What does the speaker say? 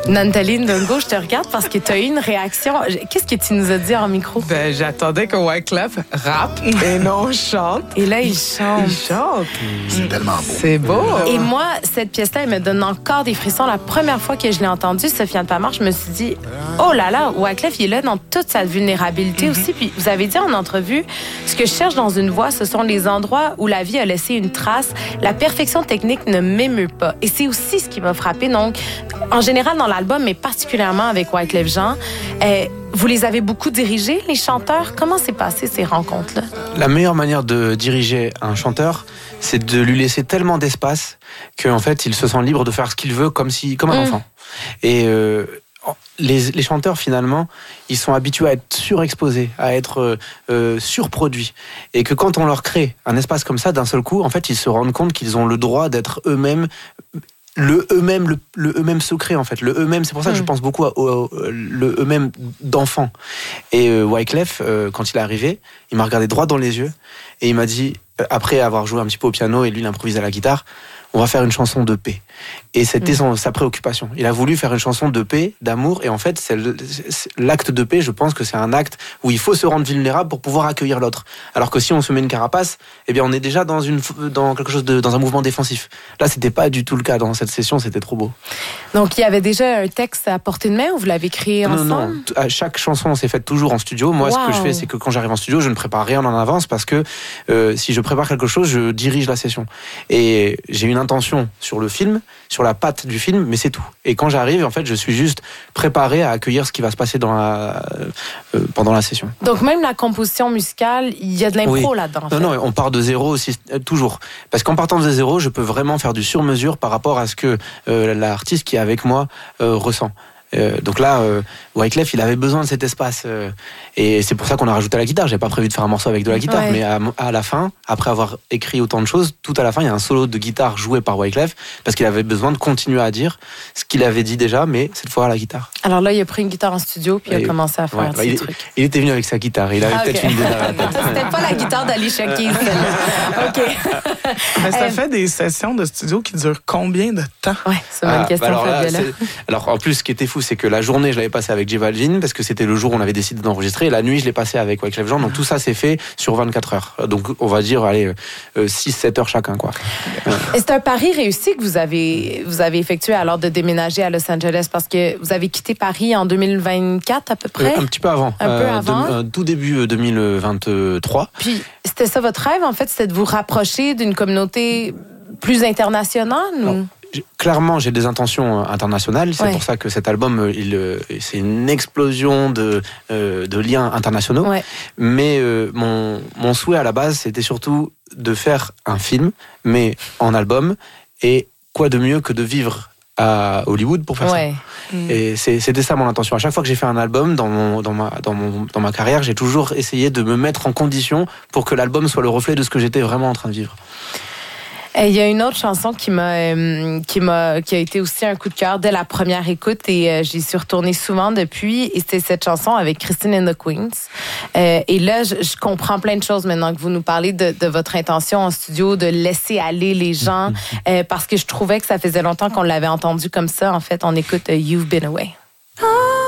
Nantaline Dungo, je te regarde parce que tu as eu une réaction. Qu'est-ce que tu nous as dit en micro? Ben, j'attendais que Wyclef rappe et non chante. Et là, il chante. Il chante. C'est tellement beau. C'est beau. Et moi, cette pièce-là, elle me donne encore des frissons. La première fois que je l'ai entendue, Sofiane Pamart, je me suis dit, oh là là, Wyclef, il est là dans toute sa vulnérabilité aussi. Puis vous avez dit en entrevue, ce que je cherche dans une voix, ce sont les endroits où la vie a laissé une trace. La perfection technique ne m'émeut pas. Et c'est aussi ce qui m'a frappé. Donc, en général, dans l'album, mais particulièrement avec Wyclef Jean, vous les avez beaucoup dirigés, les chanteurs. Comment s'est passé ces rencontres-là? La meilleure manière de diriger un chanteur, c'est de lui laisser tellement d'espace qu'en fait, il se sent libre de faire ce qu'il veut comme un enfant. Et les chanteurs, finalement, ils sont habitués à être surexposés, à être surproduits. Et que quand on leur crée un espace comme ça, d'un seul coup, en fait, ils se rendent compte qu'ils ont le droit d'être eux-mêmes, le eux-mêmes secret, en fait. Le eux-mêmes, c'est pour ça que je pense beaucoup le eux-mêmes d'enfant. Et Wyclef, quand il est arrivé, il m'a regardé droit dans les yeux et il m'a dit, après avoir joué un petit peu au piano et lui, il improvise à la guitare, on va faire une chanson de paix. Et c'était sa préoccupation. Il a voulu faire une chanson de paix, d'amour, et en fait, c'est l'acte de paix, je pense que c'est un acte où il faut se rendre vulnérable pour pouvoir accueillir l'autre. Alors que si on se met une carapace, eh bien, on est déjà dans quelque chose dans un mouvement défensif. Là, c'était pas du tout le cas dans cette session, c'était trop beau. Donc, il y avait déjà un texte à portée de main ou vous l'avez créé ensemble? Non. Chaque chanson s'est faite toujours en studio. Moi, ce que je fais, c'est que quand j'arrive en studio, je ne prépare rien en avance parce que si je prépare quelque chose, je dirige la session. Et j'ai une intention sur le film, sur la patte du film, mais c'est tout. Et quand j'arrive, en fait, je suis juste préparé à accueillir ce qui va se passer pendant la session. Donc même la composition musicale, il y a de l'impro là-dedans. Non, on part de zéro aussi, toujours. Parce qu'en partant de zéro, je peux vraiment faire du sur-mesure par rapport à ce que l'artiste qui est avec moi ressent. Donc là, Wyclef, il avait besoin de cet espace. Et c'est pour ça qu'on a rajouté la guitare. J'avais pas prévu de faire un morceau avec de la guitare. Mais à la fin, après avoir écrit autant de choses, tout à la fin, il y a un solo de guitare joué par Wyclef parce qu'il avait besoin de continuer à dire ce qu'il avait dit déjà, mais cette fois à la guitare. Alors là, il a pris une guitare en studio puis il a commencé à faire ses trucs. Il était venu avec sa guitare. Il avait peut-être une idée derrière la tête. C'était pas la guitare d'Alicia Keys, celle-là. OK. Mais ça fait des sessions de studio qui durent combien de temps? Ouais, c'est une bonne question, Fabiola. Alors, en plus, ce qui était fou, c'est que la journée, je l'avais passé avec J Balvin, parce que c'était le jour où on avait décidé d'enregistrer, et la nuit, je l'ai passé avec Wyclef Jean, donc tout ça s'est fait sur 24 heures. Donc, on va dire, 6-7 heures chacun, quoi. Et c'est un pari réussi que vous avez effectué alors de déménager à Los Angeles, parce que vous avez quitté Paris en 2024 à peu près? Un petit peu avant. Un peu avant? Tout début 2023. Puis, c'était ça votre rêve, en fait, c'était de vous rapprocher d'une communauté plus internationale? Ou? Clairement, j'ai des intentions internationales. C'est pour ça que cet album, c'est une explosion de liens internationaux. Ouais. Mais mon souhait à la base, c'était surtout de faire un film, mais en album. Et quoi de mieux que de vivre à Hollywood pour faire ça. Et c'était ça mon intention. À chaque fois que j'ai fait un album dans ma carrière, j'ai toujours essayé de me mettre en condition pour que l'album soit le reflet de ce que j'étais vraiment en train de vivre. Il y a une autre chanson qui a été aussi un coup de cœur dès la première écoute et j'y suis retournée souvent depuis, et c'était cette chanson avec Christine and the Queens. Et là, je comprends plein de choses maintenant que vous nous parlez de votre intention en studio de laisser aller les gens, parce que je trouvais que ça faisait longtemps qu'on l'avait entendu comme ça. En fait, on écoute You've Been Away.